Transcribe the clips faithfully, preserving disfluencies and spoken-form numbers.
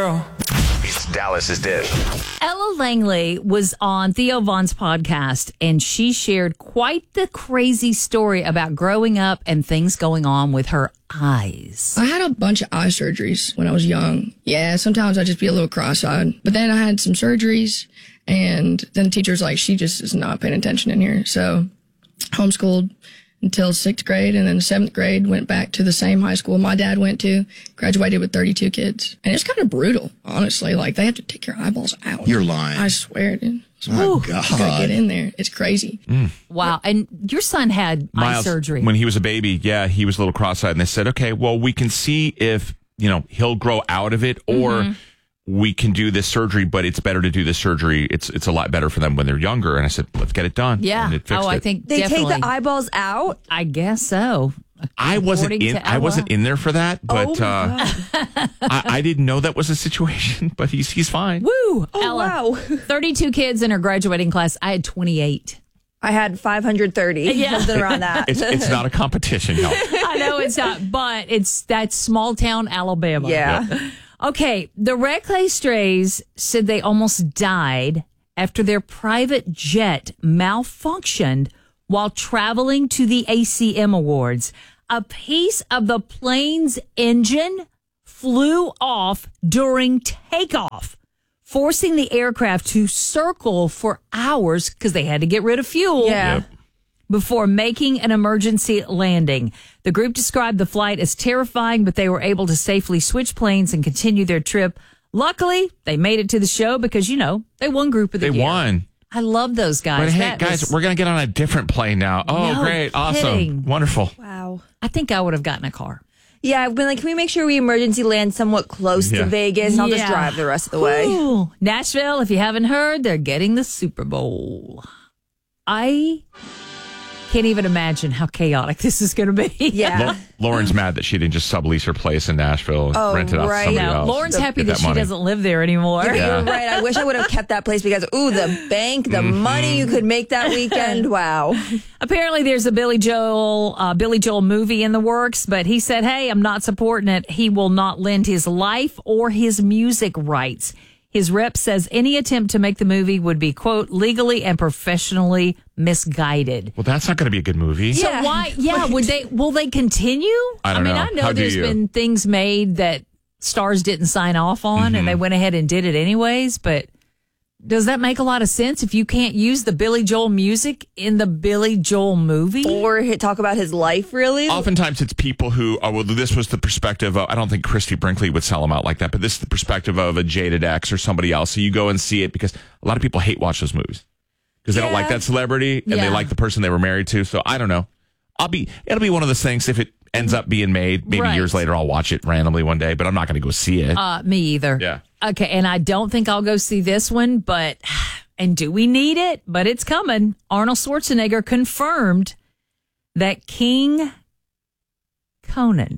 girl. It's Dallas's Dish. Ella Langley was on Theo Von's podcast, and she shared quite the crazy story about growing up and things going on with her eyes. I had a bunch of eye surgeries when I was young. Yeah, sometimes I'd just be a little cross-eyed. But then I had some surgeries, and then the teacher's like, she just is not paying attention in here. So homeschooled until sixth grade, and then seventh grade went back to the same high school my dad went to, graduated with thirty-two kids. And it's kind of brutal, honestly. Like, they have to take your eyeballs out. You're lying. I swear, dude. Oh, my God. You gotta get in there. It's crazy. Mm. Wow. And your son had Miles, eye surgery. When he was a baby, yeah, he was a little cross-eyed. And they said, okay, well, we can see if, you know, he'll grow out of it, or mm-hmm. we can do this surgery, but it's better to do this surgery. It's it's a lot better for them when they're younger. And I said, let's get it done. Yeah. And it fixed oh, I it. think They definitely. take the eyeballs out? I guess so. I wasn't According in. to I wasn't Ella. in there for that, but Oh, uh, I, I didn't know that was a situation. But he's he's fine. Woo! Oh, Ella, wow. thirty-two kids in her graduating class. I had twenty-eight. I had five hundred thirty. Yeah. Something around that. It's it's not a competition, y'all. I know it's not, but it's that small town Alabama. Yeah. Yep. Okay, the Reclay Strays said they almost died after their private jet malfunctioned while traveling to the A C M Awards. A piece of the plane's engine flew off during takeoff, forcing the aircraft to circle for hours because they had to get rid of fuel. Yeah. Yep. Before making an emergency landing. The group described the flight as terrifying, but they were able to safely switch planes and continue their trip. Luckily, they made it to the show because, you know, they won Group of the They Year. won. I love those guys. But hey, That guys, was- we're gonna get on a different plane now. Oh, No great, awesome, kidding. wonderful. Wow. I think I would have gotten a car. Yeah, I've been like, can we make sure we emergency land somewhat close Yeah. to Vegas? And I'll just Yeah. drive the rest of the way. Ooh. Nashville, if you haven't heard, they're getting the Super Bowl. I can't even imagine how chaotic this is going to be. Yeah. Lo- Lauren's mad that she didn't just sublease her place in Nashville and Oh, rent it out right. to somebody No, else. Lauren's happy Get that, she money. doesn't live there anymore. Yeah. You're right. I wish I would have kept that place because, ooh, the bank, the Mm-hmm. money you could make that weekend. Wow. Apparently, there's a Billy Joel uh, Billy Joel movie in the works, but he said, "Hey, I'm not supporting it. He will not lend his life or his music rights." His rep says any attempt to make the movie would be, quote, legally and professionally misguided. Well, that's not going to be a good movie. So Yeah. why? Yeah, would they? Will they continue? I don't mean, know. I know How do there's you? been things made that stars didn't sign off on, Mm-hmm. and they went ahead and did it anyways. But does that make a lot of sense if you can't use the Billy Joel music in the Billy Joel movie? Or hit- talk about his life, really? Oftentimes it's people who, oh, well, this was the perspective of, I don't think Christy Brinkley would sell them out like that, but this is the perspective of a jaded ex or somebody else. So you go and see it because a lot of people hate watch those movies because they don't Yeah. like that celebrity and Yeah. they like the person they were married to. So I don't know. I'll be, it'll be one of those things. If it ends up being made, maybe Right. years later, I'll watch it randomly one day, but I'm not going to go see it. Uh, me either. Yeah. Okay, and I don't think I'll go see this one, but, and do we need it? But it's coming. Arnold Schwarzenegger confirmed that King Conan.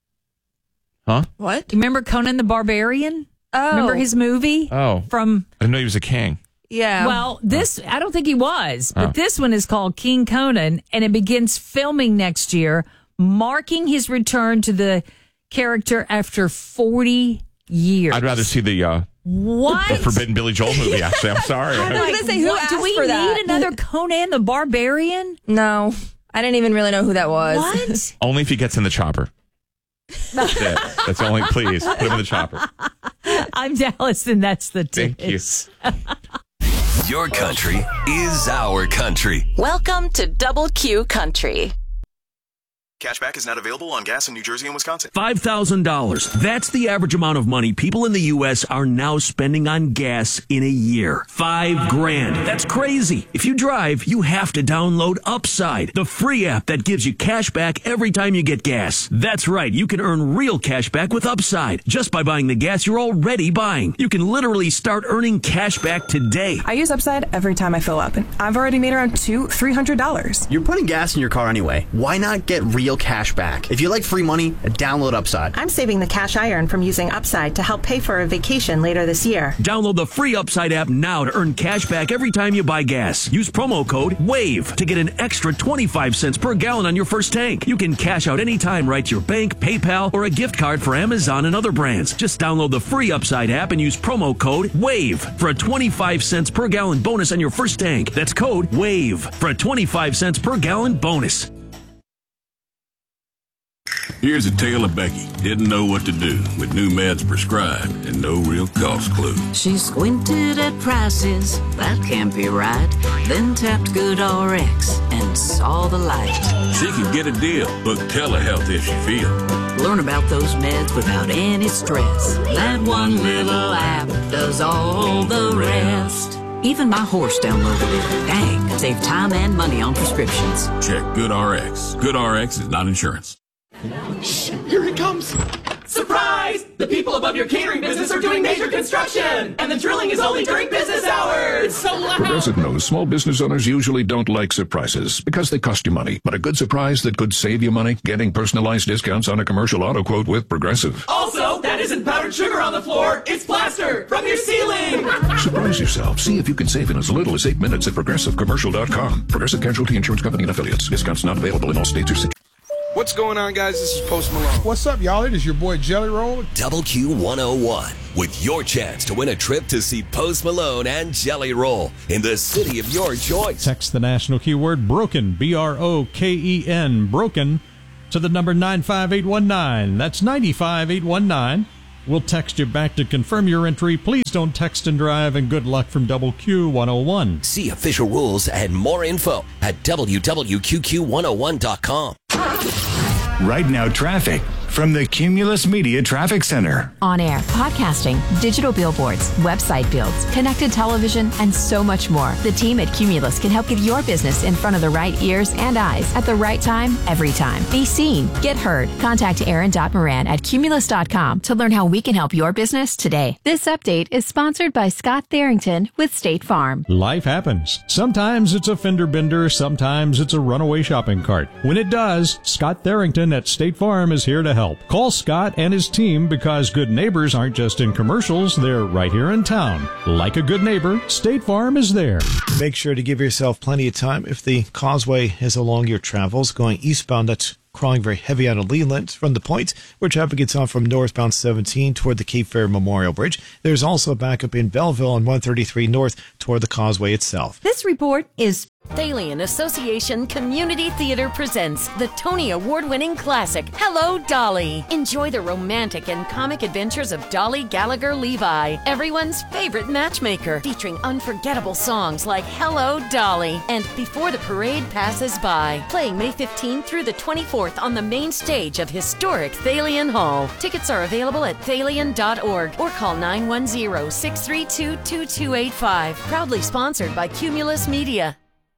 huh? What? You remember Conan the Barbarian? Oh. Remember his movie? Oh. From, I didn't know he was a king. Yeah. well, this, I don't think he was, but Oh. this one is called King Conan, and it begins filming next year, marking his return to the character after forty years. I'd rather see the, uh, What? the Forbidden Billy Joel movie, actually. I'm sorry. I was gonna say, who What? Do asked we for need that? another Conan the Barbarian? No. I didn't even really know who that was. What? Only if he gets in the chopper. That's it. That's the only, please, put him in the chopper. I'm Dallas, and that's the Thank you. dish. Your country is our country. Welcome to Double Q Country. Cashback is not available on gas in New Jersey and Wisconsin. five thousand dollars. That's the average amount of money people in the U S are now spending on gas in a year. Five grand. That's crazy. If you drive, you have to download Upside, the free app that gives you cash back every time you get gas. That's right. You can earn real cash back with Upside just by buying the gas you're already buying. You can literally start earning cash back today. I use Upside every time I fill up, and I've already made around two, three hundred dollars. You're putting gas in your car anyway. Why not get real real cash back. If you like free money, download Upside. I'm saving the cash I earn from using Upside to help pay for a vacation later this year. Download the free Upside app now to earn cash back every time you buy gas. Use promo code WAVE to get an extra twenty-five cents per gallon on your first tank. You can cash out anytime right to your bank, PayPal, or a gift card for Amazon and other brands. Just download the free Upside app and use promo code WAVE for a twenty-five cents per gallon bonus on your first tank. That's code WAVE for a twenty-five cents per gallon bonus. Here's a tale of Becky. Didn't know what to do with new meds prescribed and no real cost clue. She squinted at prices, that can't be right. Then tapped GoodRx and saw the light. She could get a deal. Book telehealth if she feels. Learn about those meds without any stress. That one little app does all the rest. Even my horse downloaded it. Dang, save time and money on prescriptions. Check GoodRx. GoodRx is not insurance. Shh, here it comes. Surprise! The people above your catering business are doing major construction, and the drilling is only during business hours. So loud. Progressive knows small business owners usually don't like surprises because they cost you money. But a good surprise that could save you money, getting personalized discounts on a commercial auto quote with Progressive. Also, that isn't powdered sugar on the floor. It's plaster from your ceiling. Surprise yourself. See if you can save in as little as eight minutes at progressive commercial dot com. Progressive Casualty Insurance Company and Affiliates. Discounts not available in all states or cities. What's going on, guys? This is Post Malone. What's up, y'all? It is your boy Jelly Roll. Double Q one oh one with your chance to win a trip to see Post Malone and Jelly Roll in the city of your choice. Text the national keyword BROKEN, B R O K E N, BROKEN, to the number nine five eight one nine. That's nine five eight one nine. We'll text you back to confirm your entry. Please don't text and drive, and good luck from Double Q one oh one. See official rules and more info at w w q q one oh one dot com. Right now, traffic from the Cumulus Media Traffic Center. On air, podcasting, digital billboards, website builds, connected television, and so much more. The team at Cumulus can help get your business in front of the right ears and eyes at the right time, every time. Be seen, get heard. Contact Aaron Moran at cumulus dot com to learn how we can help your business today. This update is sponsored by Scott Tharrington with State Farm. Life happens. Sometimes it's a fender bender, sometimes it's a runaway shopping cart. When it does, Scott Tharrington at State Farm is here to help. Call Scott and his team because good neighbors aren't just in commercials, they're right here in town. Like a good neighbor, State Farm is there. Make sure to give yourself plenty of time if the causeway is along your travels. Going eastbound, that's crawling very heavy out of Leland from the point where traffic gets on from northbound seventeen toward the Cape Fear Memorial Bridge. There's also a backup in Belleville on one thirty-three north toward the causeway itself. This report is Thalian Association Community Theater presents the Tony Award-winning classic, Hello, Dolly. Enjoy the romantic and comic adventures of Dolly Gallagher Levi, everyone's favorite matchmaker, featuring unforgettable songs like Hello, Dolly and Before the Parade Passes By. Playing May fifteenth through the twenty-fourth on the main stage of historic Thalian Hall. Tickets are available at thalian dot org or call nine one zero, six three two, two two eight five. Proudly sponsored by Cumulus Media.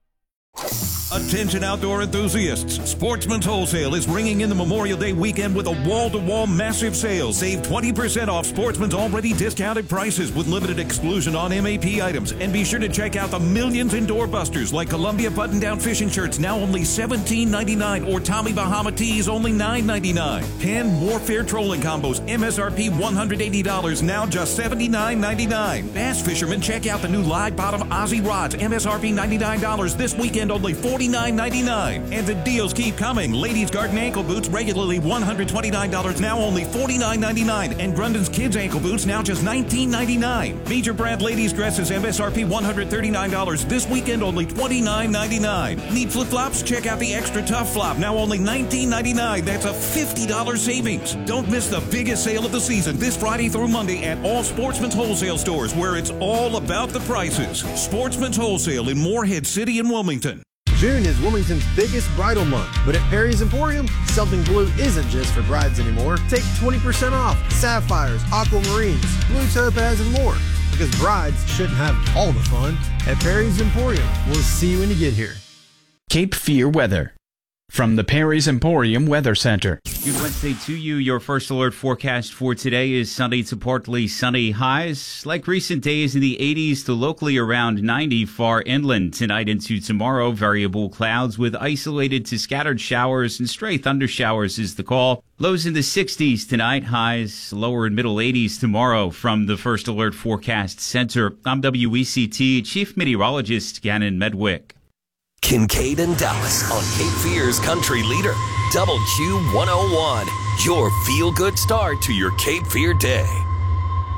Attention outdoor enthusiasts. Sportsman's Wholesale is ringing in the Memorial Day weekend with a wall-to-wall massive sale. Save twenty percent off Sportsman's already discounted prices with limited exclusion on M A P items. And be sure to check out the millions in doorbusters like Columbia button-down fishing shirts now only seventeen ninety-nine or Tommy Bahama tees only nine ninety-nine. Penn Warfare trolling combos M S R P one hundred eighty dollars now just seventy-nine ninety-nine. Bass fishermen, check out the new live bottom Aussie rods M S R P ninety-nine dollars this weekend only forty-nine ninety-nine. And the deals keep coming. Ladies Garden ankle boots regularly one hundred twenty-nine dollars now only forty-nine ninety-nine. And Grundon's kids ankle boots now just nineteen ninety-nine. Major brand ladies dresses M S R P one hundred thirty-nine dollars this weekend only twenty-nine ninety-nine. Need flip flops? Check out the extra tough flop now only nineteen ninety-nine. That's a fifty dollars savings. Don't miss the biggest sale of the season this Friday through Monday at all Sportsman's Wholesale stores where it's all about the prices. Sportsman's Wholesale in Moorhead City and Wilmington. June is Wilmington's biggest bridal month, but at Perry's Emporium, something blue isn't just for brides anymore. Take twenty percent off sapphires, aquamarines, blue topaz, and more, because brides shouldn't have all the fun. At Perry's Emporium, we'll see you when you get here. Cape Fear weather. From the Perry's Emporium Weather Center. Good Wednesday to you. Your first alert forecast for today is sunny to partly sunny. Highs like recent days in the eighties to locally around ninety far inland. Tonight into tomorrow, variable clouds with isolated to scattered showers and stray thunder showers is the call. Lows in the sixties tonight, highs lower and middle eighties tomorrow. From the First Alert Forecast Center, I'm W E C T Chief Meteorologist Gannon Medwick. Kincaid and Dallas on Cape Fear's country leader, W Q one oh one. Your feel-good start to your Cape Fear day.